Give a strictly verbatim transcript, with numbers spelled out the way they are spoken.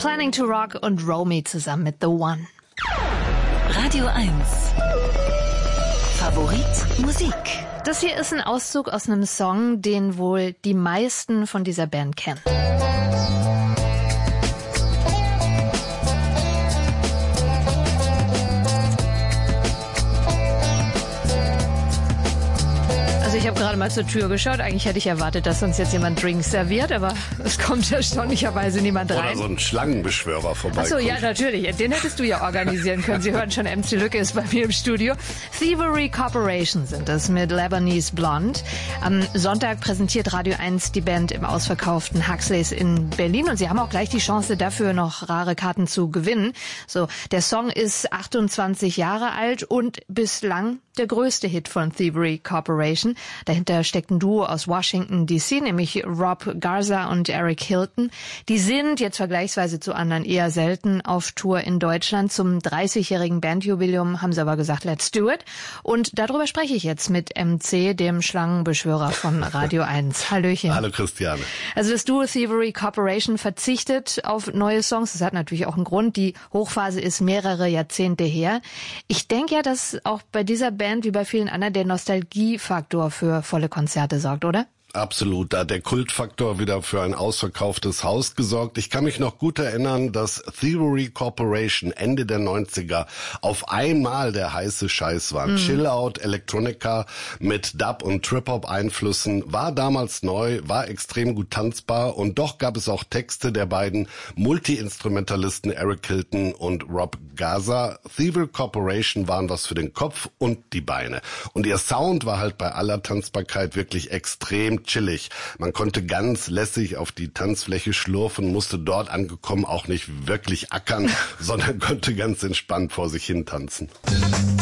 Planning to Rock und Romy zusammen mit The One. Radio eins. Favorit Musik. Das hier ist ein Auszug aus einem Song, den wohl die meisten von dieser Band kennen. Ich habe gerade mal zur Tür geschaut. Eigentlich hätte ich erwartet, dass uns jetzt jemand Drinks serviert, aber es kommt erstaunlicherweise niemand rein. Oder so ein Schlangenbeschwörer vorbei. Achso, ja, natürlich. Den hättest du ja organisieren können. Sie hören schon, M C Lücke ist bei mir im Studio. Thievery Corporation sind es mit Lebanese Blonde. Am Sonntag präsentiert Radio eins die Band im ausverkauften Huxleys in Berlin und sie haben auch gleich die Chance dafür, noch rare Karten zu gewinnen. So, der Song ist achtundzwanzig Jahre alt und bislang der größte Hit von Thievery Corporation. Dahinter steckt ein Duo aus Washington D C, nämlich Rob Garza und Eric Hilton. Die sind jetzt vergleichsweise zu anderen eher selten auf Tour in Deutschland. Zum dreißigjährigen Bandjubiläum haben sie aber gesagt, let's do it. Und darüber spreche ich jetzt mit M C, dem Schlangenbeschwörer von Radio eins. Hallöchen. Hallo Christiane. Also das Duo Thievery Corporation verzichtet auf neue Songs. Das hat natürlich auch einen Grund. Die Hochphase ist mehrere Jahrzehnte her. Ich denke ja, dass auch bei dieser Band wie bei vielen anderen der Nostalgiefaktor für volle Konzerte sorgt, oder? Absolut, da hat der Kultfaktor wieder für ein ausverkauftes Haus gesorgt. Ich kann mich noch gut erinnern, dass Thievery Corporation Ende der neunziger auf einmal der heiße Scheiß war. Mm. Chill-Out, Electronica mit Dub- und Trip-Hop-Einflüssen, war damals neu, war extrem gut tanzbar und doch gab es auch Texte der beiden Multi-Instrumentalisten Eric Hilton und Rob Garza. Thievery Corporation waren was für den Kopf und die Beine. Und ihr Sound war halt bei aller Tanzbarkeit wirklich extrem chillig. Man konnte ganz lässig auf die Tanzfläche schlurfen, musste dort angekommen auch nicht wirklich ackern, sondern konnte ganz entspannt vor sich hin tanzen.